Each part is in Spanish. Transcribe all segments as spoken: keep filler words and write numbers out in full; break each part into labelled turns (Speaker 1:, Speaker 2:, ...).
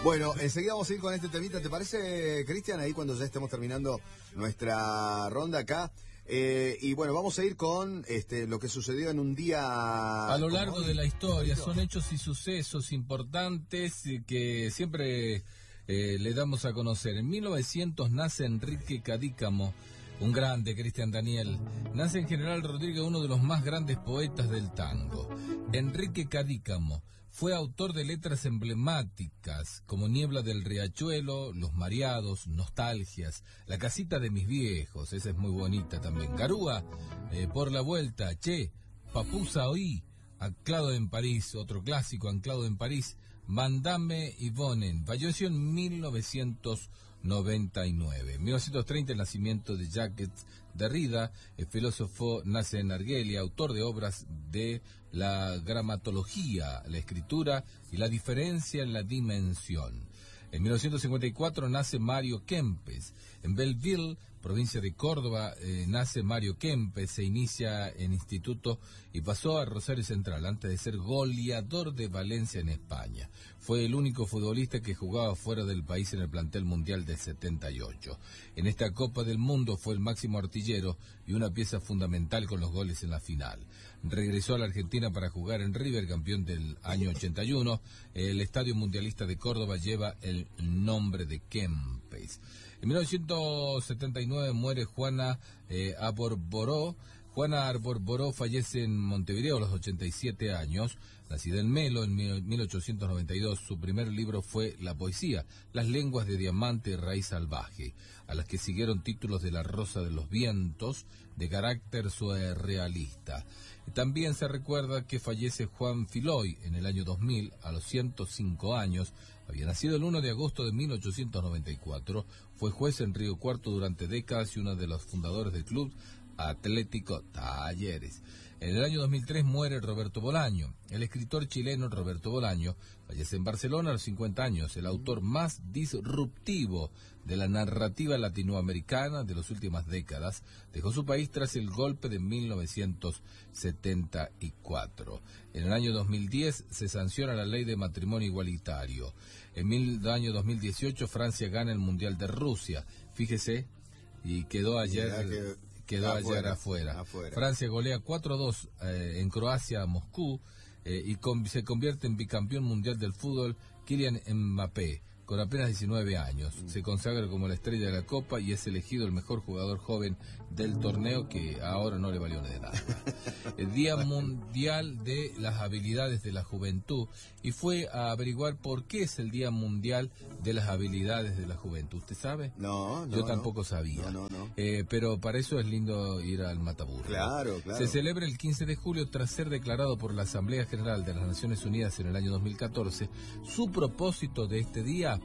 Speaker 1: Bueno, enseguida vamos a ir con este temita. ¿Te parece, Cristian, ahí cuando ya estemos terminando nuestra ronda acá? Eh, y bueno, vamos a ir con este lo que sucedió en un día...
Speaker 2: A lo largo de la historia, son hechos y sucesos importantes que siempre eh, le damos a conocer. En mil novecientos nace Enrique Cadícamo, un grande, Cristian Daniel. Nace en General Rodríguez, uno de los más grandes poetas del tango. Enrique Cadícamo fue autor de letras emblemáticas como Niebla del Riachuelo, Los Mareados, Nostalgias, La Casita de Mis Viejos, esa es muy bonita también. Garúa, eh, Por la Vuelta, Che, Papusa Oí, Anclado en París, otro clásico, Anclado en París, Mandame y Bonen. Falleció en mil novecientos noventa y nueve. En mil novecientos treinta el nacimiento de Jacques Derrida, el filósofo nace en Argelia, autor de obras de la gramatología, la escritura y la diferencia en la dimensión. En mil novecientos cincuenta y cuatro nace Mario Kempes. En Belleville, provincia de Córdoba, eh, nace Mario Kempes, se inicia en instituto y pasó a Rosario Central antes de ser goleador de Valencia en España. Fue el único futbolista que jugaba fuera del país en el plantel mundial del setenta y ocho. En esta Copa del Mundo fue el máximo artillero y una pieza fundamental con los goles en la final. Regresó a la Argentina para jugar en River, campeón del año ochenta y uno. El Estadio Mundialista de Córdoba lleva el nombre de Kempes. En mil novecientos setenta y nueve muere Juana eh, Arborboró. Juana Arborboró fallece en Montevideo a los ochenta y siete años. Nacida en Melo en mil ochocientos noventa y dos, su primer libro fue la poesía, Las lenguas de diamante y raíz salvaje, a las que siguieron títulos de La Rosa de los Vientos, de carácter surrealista. También se recuerda que fallece Juan Filoy en el año dos mil, a los ciento cinco años. Había nacido el primero de agosto de mil ochocientos noventa y cuatro, fue juez en Río Cuarto durante décadas y uno de los fundadores del club Atlético Talleres. En el año dos mil tres muere Roberto Bolaño. El escritor chileno Roberto Bolaño fallece en Barcelona a los cincuenta años, el autor más disruptivo de la narrativa latinoamericana de las últimas décadas. Dejó su país tras el golpe de mil novecientos setenta y cuatro. En el año dos mil diez se sanciona la ley de matrimonio igualitario. En el año dos mil dieciocho Francia gana el Mundial de Rusia. Fíjese, y quedó ayer... Quedó afuera, ayer afuera. afuera. Francia golea cuatro a dos eh, en Croacia a Moscú eh, y con, se convierte en bicampeón mundial del fútbol Kylian Mbappé, con apenas diecinueve años. Mm. Se consagra como la estrella de la Copa y es elegido el mejor jugador joven del torneo, que ahora no le valió de nada. El Día Mundial de las Habilidades de la Juventud, y fue a averiguar por qué es el Día Mundial de las Habilidades de la Juventud. ¿Usted sabe?
Speaker 1: No, no.
Speaker 2: Yo tampoco
Speaker 1: no.
Speaker 2: sabía.
Speaker 1: No, no, no.
Speaker 2: Eh, pero para eso es lindo ir al Mataburro.
Speaker 1: Claro, claro.
Speaker 2: Se celebra el quince de julio tras ser declarado por la Asamblea General de las Naciones Unidas en el año dos mil catorce. Su propósito de este día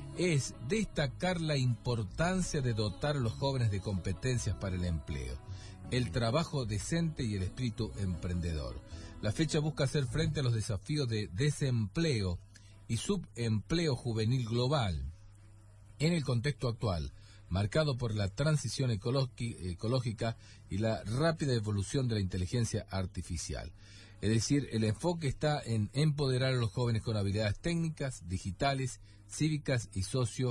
Speaker 2: es destacar la importancia de dotar a los jóvenes de competencias para el empleo, el trabajo decente y el espíritu emprendedor. La fecha busca hacer frente a los desafíos de desempleo y subempleo juvenil global en el contexto actual, marcado por la transición ecológica y la rápida evolución de la inteligencia artificial. Es decir, el enfoque está en empoderar a los jóvenes con habilidades técnicas, digitales, cívicas y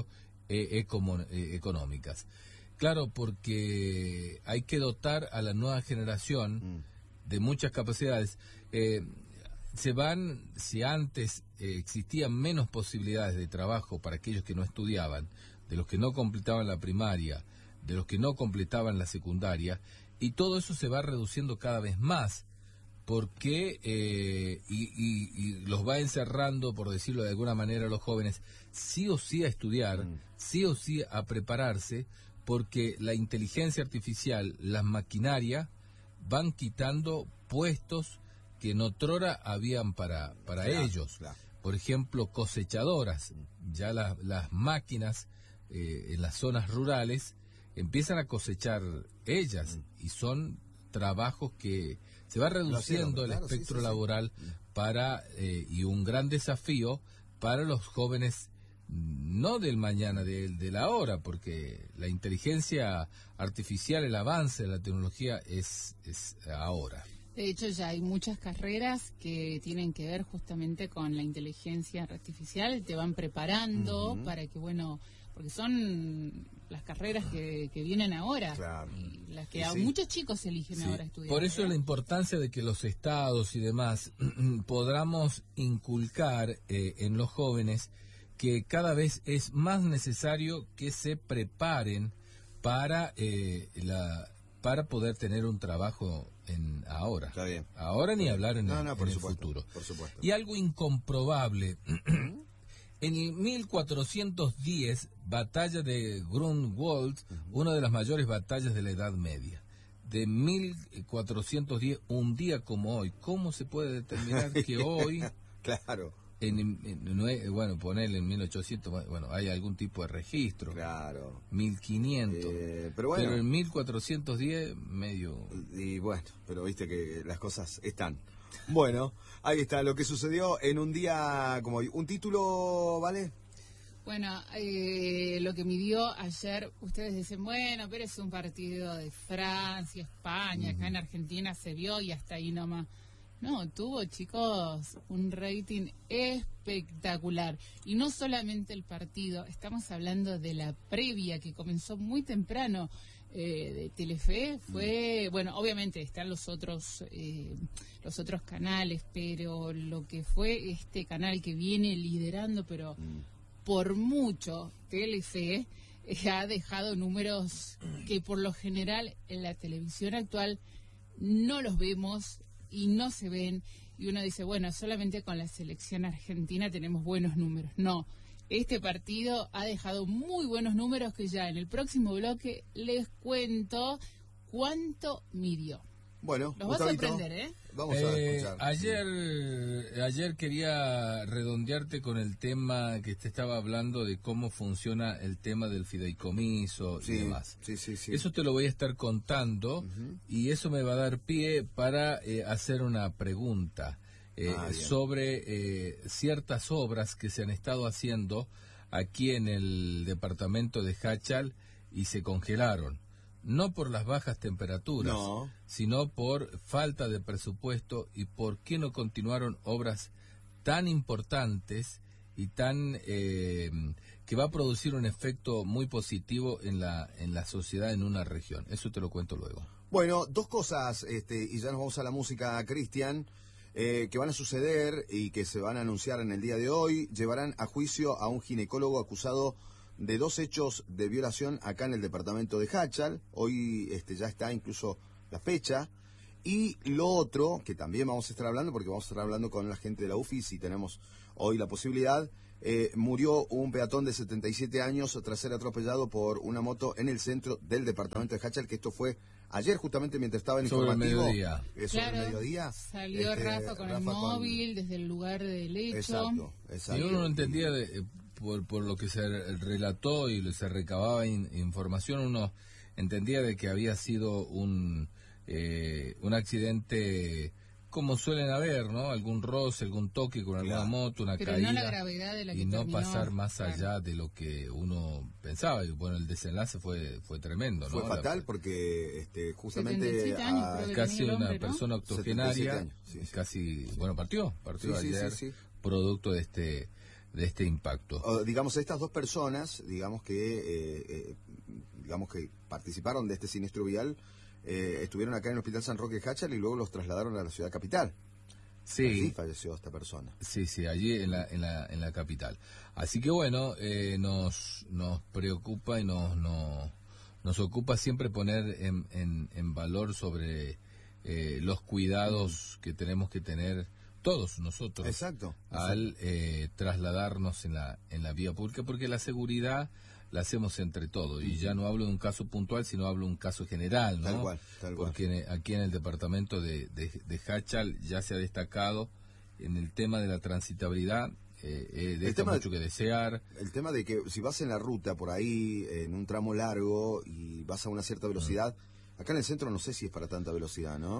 Speaker 2: socioeconómicas. Claro, porque hay que dotar a la nueva generación mm. de muchas capacidades. Eh, se van, si antes eh, existían menos posibilidades de trabajo para aquellos que no estudiaban, de los que no completaban la primaria, de los que no completaban la secundaria, y todo eso se va reduciendo cada vez más, porque eh, y, y, y los va encerrando, por decirlo de alguna manera, a los jóvenes sí o sí a estudiar, mm. sí o sí a prepararse, porque la inteligencia artificial, las maquinarias, van quitando puestos que en otrora habían para, para claro, ellos. Claro. Por ejemplo, cosechadoras. Ya la, las máquinas eh, en las zonas rurales empiezan a cosechar ellas, mm. y son trabajos que se va reduciendo el claro, espectro sí, sí, laboral sí. para eh, y un gran desafío para los jóvenes, no del mañana, del de la hora, porque la inteligencia artificial, el avance de la tecnología es, es ahora.
Speaker 3: De hecho, ya hay muchas carreras que tienen que ver justamente con la inteligencia artificial, te van preparando uh-huh. para que, bueno, porque son las carreras que, que vienen ahora,
Speaker 1: claro.
Speaker 3: y las que
Speaker 1: y
Speaker 3: a
Speaker 1: sí.
Speaker 3: muchos chicos eligen
Speaker 2: sí.
Speaker 3: ahora estudiar.
Speaker 2: Por eso
Speaker 3: ¿verdad?
Speaker 2: la importancia de que los estados y demás podamos inculcar eh, en los jóvenes que cada vez es más necesario que se preparen para eh, la para poder tener un trabajo en ahora.
Speaker 1: Está bien.
Speaker 2: Ahora ni hablar en,
Speaker 1: no,
Speaker 2: el,
Speaker 1: no, por
Speaker 2: en el
Speaker 1: supuesto,
Speaker 2: futuro.
Speaker 1: Por supuesto.
Speaker 2: Y algo incomprobable. En el mil cuatrocientos diez, batalla de Grunwald, uh-huh. una de las mayores batallas de la Edad Media. De mil cuatrocientos diez, un día como hoy, ¿cómo se puede determinar que hoy...
Speaker 1: Claro.
Speaker 2: En, en, en, bueno, ponerle en mil ochocientos, bueno, hay algún tipo de registro.
Speaker 1: Claro.
Speaker 2: mil quinientos.
Speaker 1: Eh, pero bueno.
Speaker 2: Pero en mil cuatrocientos diez, medio...
Speaker 1: Y bueno, pero viste que las cosas están. Bueno, ahí está lo que sucedió en un día como hoy. ¿Un título, vale?
Speaker 3: Bueno, eh, lo que midió ayer, ustedes dicen, bueno, pero es un partido de Francia, España, uh-huh. acá en Argentina se vio y hasta ahí nomás. No, tuvo, chicos, un rating espectacular. Y no solamente el partido, estamos hablando de la previa que comenzó muy temprano eh, de Telefe. Fue, bueno, obviamente están los otros, eh, los otros canales, pero lo que fue este canal que viene liderando, pero mm. por mucho, Telefe eh, ha dejado números que por lo general en la televisión actual no los vemos y no se ven, y uno dice, bueno, solamente con la selección argentina tenemos buenos números. No, este partido ha dejado muy buenos números que ya en el próximo bloque les cuento cuánto midió.
Speaker 1: Bueno,
Speaker 3: los va a sorprender, ¿eh?
Speaker 1: Vamos a
Speaker 2: eh,
Speaker 1: escuchar.
Speaker 2: Ayer, ayer quería redondearte con el tema que te estaba hablando de cómo funciona el tema del fideicomiso
Speaker 1: sí,
Speaker 2: y demás.
Speaker 1: Sí, sí, sí.
Speaker 2: Eso te lo voy a estar contando uh-huh. y eso me va a dar pie para eh, hacer una pregunta eh, ah, sobre eh, ciertas obras que se han estado haciendo aquí en el departamento de Jáchal y se congelaron. No por las bajas temperaturas,
Speaker 1: no.
Speaker 2: sino por falta de presupuesto y por qué no continuaron obras tan importantes y tan eh, que va a producir un efecto muy positivo en la en la sociedad en una región. Eso te lo cuento luego.
Speaker 1: Bueno, dos cosas, este, y ya nos vamos a la música, Cristian, eh, que van a suceder y que se van a anunciar en el día de hoy. Llevarán a juicio a un ginecólogo acusado de dos hechos de violación acá en el departamento de Jáchal. Hoy este, ya está incluso la fecha. Y lo otro, que también vamos a estar hablando, porque vamos a estar hablando con la gente de la U F I, si tenemos hoy la posibilidad, eh, murió un peatón de setenta y siete años tras ser atropellado por una moto en el centro del departamento de Jáchal, que esto fue ayer justamente mientras estaba en
Speaker 2: sobre
Speaker 1: informativo.
Speaker 2: El mediodía.
Speaker 1: Eh, sobre
Speaker 3: claro,
Speaker 1: el mediodía.
Speaker 3: Salió
Speaker 1: este,
Speaker 3: Rafa con Rafa el móvil con... desde el lugar del hecho.
Speaker 1: Exacto, exacto.
Speaker 2: Y uno no entendía... De, eh, Por, por lo que se relató y se recababa in, información, uno entendía de que había sido un eh, un accidente como suelen haber, ¿no? Algún roce, algún toque con alguna claro. moto, una
Speaker 3: Pero
Speaker 2: caída.
Speaker 3: No la gravedad de la que
Speaker 2: y no
Speaker 3: terminó,
Speaker 2: pasar más
Speaker 3: claro.
Speaker 2: allá de lo que uno pensaba. Y bueno, el desenlace fue fue tremendo,
Speaker 1: fue
Speaker 2: ¿no?
Speaker 1: Fue fatal
Speaker 2: la,
Speaker 1: porque este, justamente
Speaker 3: años,
Speaker 1: a,
Speaker 2: casi una
Speaker 3: hombre, ¿no?
Speaker 2: persona octogenaria,
Speaker 1: sí, sí.
Speaker 2: casi, bueno, partió, partió
Speaker 1: sí,
Speaker 2: ayer,
Speaker 1: sí, sí, sí.
Speaker 2: producto de este de este impacto.
Speaker 1: O, digamos, estas dos personas, digamos que eh, eh, digamos que participaron de este siniestro vial, eh, estuvieron acá en el Hospital San Roque de Jáchal y luego los trasladaron a la ciudad capital.
Speaker 2: Sí.
Speaker 1: Allí falleció esta persona.
Speaker 2: Sí, sí, allí en la en la, en la capital. Así que bueno, eh, nos nos preocupa y nos nos, nos ocupa siempre poner en, en, en valor sobre eh, los cuidados mm. que tenemos que tener todos nosotros
Speaker 1: exacto, exacto.
Speaker 2: al eh, trasladarnos en la en la vía pública, porque la seguridad la hacemos entre todos, y ya no hablo de un caso puntual, sino hablo de un caso general, ¿no?
Speaker 1: Tal cual, tal cual.
Speaker 2: Porque aquí en el departamento de, de, de Jáchal ya se ha destacado en el tema de la transitabilidad, eh, eh, deja mucho que desear.
Speaker 1: El tema de que si vas en la ruta por ahí, en un tramo largo, y vas a una cierta velocidad, mm. acá en el centro no sé si es para tanta velocidad, ¿no?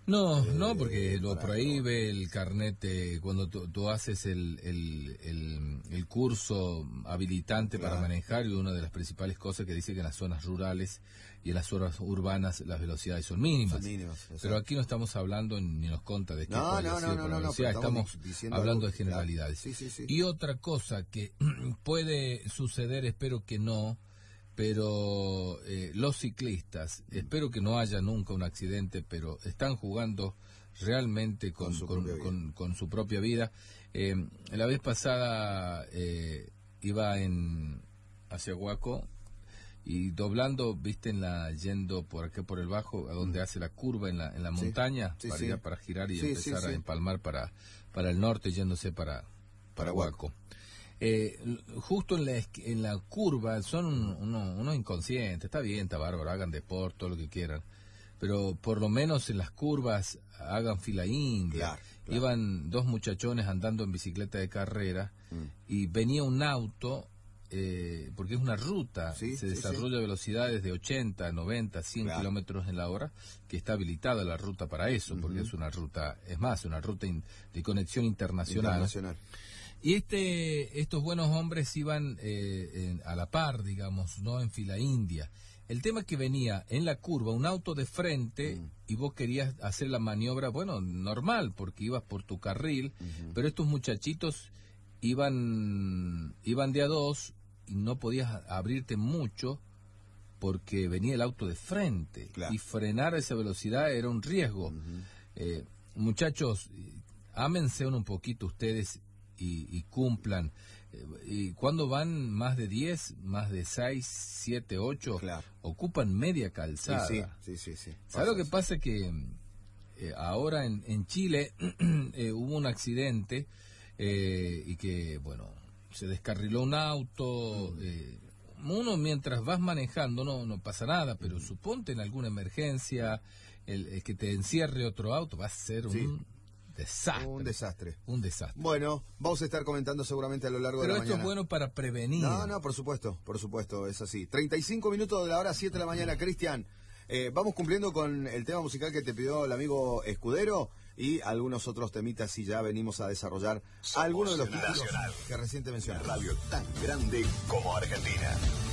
Speaker 2: No,
Speaker 1: eh,
Speaker 2: no, porque lo
Speaker 1: para-
Speaker 2: prohíbe el carnet eh, cuando tú, tú haces el, el, el, el curso habilitante
Speaker 1: Claro.
Speaker 2: para manejar, y una de las principales cosas que dice que en las zonas rurales y en las zonas urbanas las velocidades son mínimas.
Speaker 1: Son mínimas, exacto.
Speaker 2: Pero aquí no estamos hablando ni nos conta de qué
Speaker 1: No,
Speaker 2: cuál
Speaker 1: no,
Speaker 2: ha
Speaker 1: no,
Speaker 2: sido
Speaker 1: no,
Speaker 2: por
Speaker 1: no, no,
Speaker 2: velocidad,
Speaker 1: pero estamos
Speaker 2: estamos
Speaker 1: diciendo
Speaker 2: hablando
Speaker 1: algo
Speaker 2: de
Speaker 1: que- claro.
Speaker 2: generalidades.
Speaker 1: Sí, sí, sí.
Speaker 2: Y otra cosa que puede suceder, espero que no, pero eh, los ciclistas, espero que no haya nunca un accidente, pero están jugando realmente con,
Speaker 1: Con su
Speaker 2: con-
Speaker 1: propia vida.
Speaker 2: con- con su propia vida. Eh, la vez pasada eh, iba en hacia Huaco y doblando, viste, en la yendo por acá por el bajo, a donde hace la curva en la, en la
Speaker 1: Sí,
Speaker 2: montaña,
Speaker 1: sí,
Speaker 2: para
Speaker 1: sí.
Speaker 2: ir a- para girar y
Speaker 1: Sí,
Speaker 2: empezar
Speaker 1: sí,
Speaker 2: a
Speaker 1: sí.
Speaker 2: empalmar para, para el norte, yéndose para, para
Speaker 1: Para Huaco.
Speaker 2: Huaco. Eh, l- justo en la, esqui- en la curva son un- uno- unos inconscientes, está bien, está bárbaro, hagan deporte, todo lo que quieran, pero por lo menos en las curvas hagan fila india.
Speaker 1: Claro, claro.
Speaker 2: Iban dos muchachones andando en bicicleta de carrera
Speaker 1: Mm.
Speaker 2: y venía un auto, eh, porque es una ruta,
Speaker 1: Sí,
Speaker 2: se
Speaker 1: sí,
Speaker 2: desarrolla a velocidades de ochenta, noventa, cien
Speaker 1: Claro.
Speaker 2: kilómetros en la hora, que está habilitada la ruta para eso, porque
Speaker 1: Ujú.
Speaker 2: es una ruta, es más, una ruta in- de conexión internacional.
Speaker 1: Internacional.
Speaker 2: Y este, estos buenos hombres iban eh, en- a la par, digamos, no en fila india. El tema es que venía en la curva un auto de frente
Speaker 1: Mm.
Speaker 2: y vos querías hacer la maniobra, bueno, normal, porque ibas por tu carril, pero estos muchachitos iban, iban de a dos y no podías a- abrirte mucho porque venía el auto de frente.
Speaker 1: Claro.
Speaker 2: Y frenar a esa velocidad era un riesgo. Eh, muchachos, eh, ámense un poquito ustedes y, y cumplan. Eh, y cuando van más de diez, más de seis, siete, ocho,
Speaker 1: Claro.
Speaker 2: ocupan media
Speaker 1: Sí,
Speaker 2: calzada.
Speaker 1: sí, sí, sí, sí.
Speaker 2: ¿Sabes lo que
Speaker 1: eso.
Speaker 2: pasa? Que eh, ahora en, en Chile eh, hubo un accidente eh, y que, bueno, se descarriló un auto.
Speaker 1: Mm.
Speaker 2: eh, uno mientras vas manejando no, no pasa nada, pero suponte en alguna emergencia el, el que te encierre otro auto va a ser un
Speaker 1: Sí.
Speaker 2: desastre.
Speaker 1: Un desastre.
Speaker 2: Un desastre.
Speaker 1: Bueno, vamos a estar comentando seguramente a lo largo
Speaker 2: Pero
Speaker 1: de la
Speaker 2: esto
Speaker 1: mañana.
Speaker 2: es bueno para prevenir.
Speaker 1: No, no, por supuesto, por supuesto, es así. treinta y cinco minutos de la hora siete de la mañana, Cristian. Eh, vamos cumpliendo con el tema musical que te pidió el amigo Escudero y algunos otros temitas y ya venimos a desarrollar
Speaker 4: Somos
Speaker 1: algunos de los títulos
Speaker 4: Nacional.
Speaker 1: que recién te mencioné.
Speaker 4: Radio tan grande como Argentina.